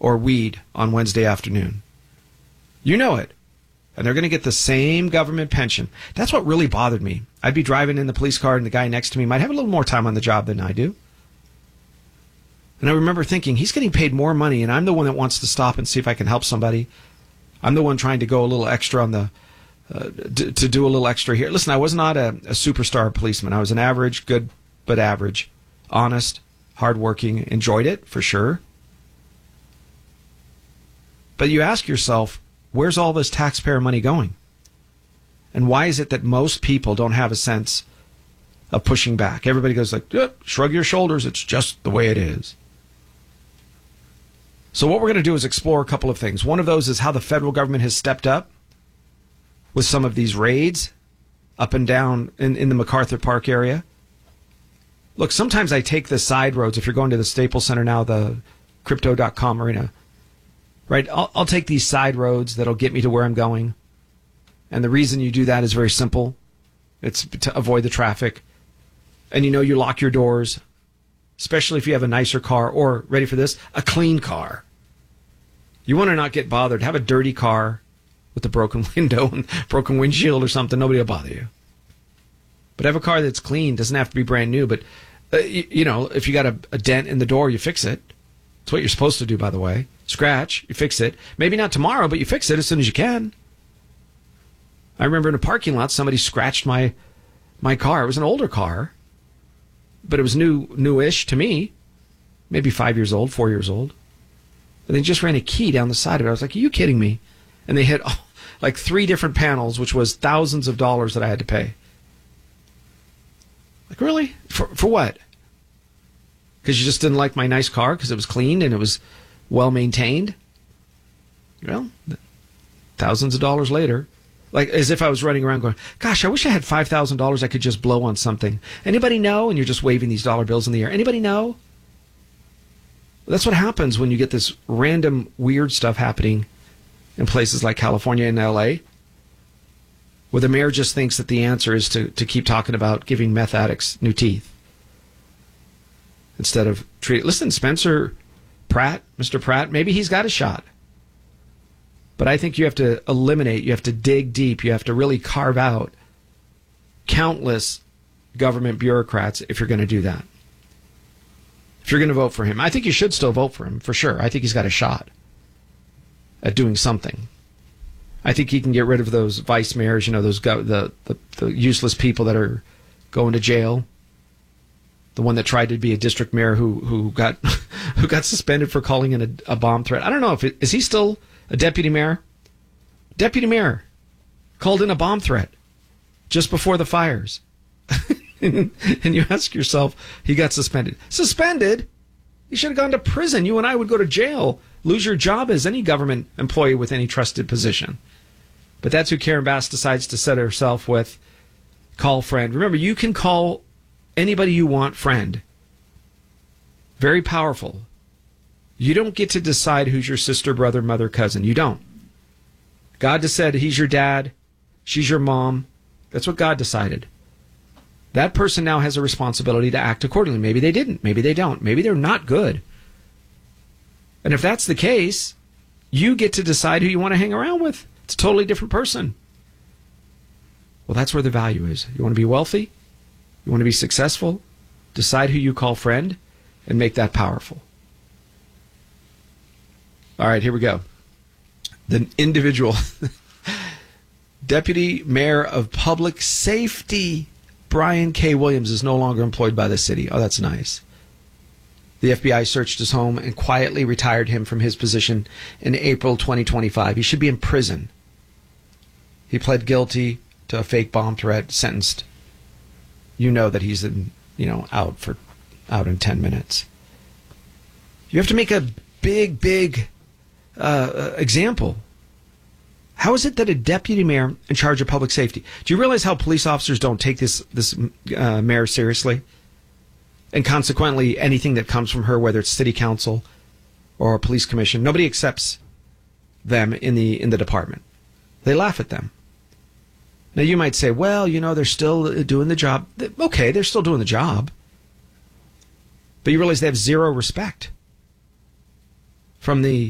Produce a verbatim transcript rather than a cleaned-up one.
or weed on Wednesday afternoon. You know it. And they're going to get the same government pension. That's what really bothered me. I'd be driving in the police car and the guy next to me might have a little more time on the job than I do. And I remember thinking, he's getting paid more money and I'm the one that wants to stop and see if I can help somebody. I'm the one trying to go a little extra on the, uh, d- to do a little extra here. Listen, I was not a, a superstar policeman. I was an average, good but average, honest, hardworking, enjoyed it for sure. But you ask yourself, where's all this taxpayer money going? And why is it that most people don't have a sense of pushing back? Everybody goes like, eh, shrug your shoulders, it's just the way it is. So what we're going to do is explore a couple of things. One of those is how the federal government has stepped up with some of these raids up and down in, in the MacArthur Park area. Look, sometimes I take the side roads. If you're going to the Staples Center now, the crypto dot com arena, right? I'll, I'll take these side roads that'll get me to where I'm going. And the reason you do that is very simple. It's to avoid the traffic. And you know you lock your doors, especially if you have a nicer car or, ready for this, a clean car. You want to not get bothered. Have a dirty car with a broken window and broken windshield or something. Nobody will bother you. But have a car that's clean. Doesn't have to be brand new. But, uh, you, you know, if you got a, a dent in the door, you fix it. It's what you're supposed to do, by the way. Scratch, you fix it. Maybe not tomorrow, but you fix it as soon as you can. I remember in a parking lot, somebody scratched my my car. It was an older car, but it was new, newish to me. Maybe five years old, four years old. And they just ran a key down the side of it. I was like, are you kidding me? And they hit oh, like three different panels, which was thousands of dollars that I had to pay. Like, really? For for what? Because you just didn't like my nice car because it was clean and it was well maintained? Well, thousands of dollars later. Like, as if I was running around going, gosh, I wish I had five thousand dollars I could just blow on something. Anybody know? And you're just waving these dollar bills in the air. Anybody know? That's what happens when you get this random weird stuff happening in places like California and L A, where the mayor just thinks that the answer is to, to keep talking about giving meth addicts new teeth. Instead of treat. Listen, Spencer Pratt, Mister Pratt, maybe he's got a shot. But I think you have to eliminate, you have to dig deep, you have to really carve out countless government bureaucrats if you're going to do that. If you're going to vote for him. I think you should still vote for him, for sure. I think he's got a shot at doing something. I think he can get rid of those vice mayors, you know, those go- the, the, the useless people that are going to jail. The one that tried to be a district mayor who who got who got suspended for calling in a, a bomb threat. I don't know if it, is he still a deputy mayor? Deputy mayor called in a bomb threat just before the fires. and, and you ask yourself, he got suspended. Suspended? He should have gone to prison. You and I would go to jail, lose your job as any government employee with any trusted position. But that's who Karen Bass decides to set herself with. Call friend. Remember, you can call anybody you want friend. Very powerful. You don't get to decide who's your sister, brother, mother, cousin. You don't. God just said he's your dad, she's your mom. That's what God decided. That person now has a responsibility to act accordingly. Maybe they didn't. Maybe they don't. Maybe they're not good. And if that's the case, you get to decide who you want to hang around with. It's a totally different person. Well, that's where the value is. You want to be wealthy? You want to be successful? Decide who you call friend and make that powerful. All right, here we go. The individual Deputy Mayor of Public Safety, Brian K. Williams, is no longer employed by the city. Oh, that's nice. The F B I searched his home and quietly retired him from his position in April twenty twenty-five. He should be in prison. He pled guilty to a fake bomb threat, sentenced. You know that he's in, you know, out for out in ten minutes. You have to make a big, big uh, example. How is it that a deputy mayor in charge of public safety? Do you realize how police officers don't take this this uh, mayor seriously? And consequently, anything that comes from her, whether it's city council or a police commission, nobody accepts them in the in the department. They laugh at them. Now, you might say, well, you know, they're still doing the job. Okay, they're still doing the job. But you realize they have zero respect from the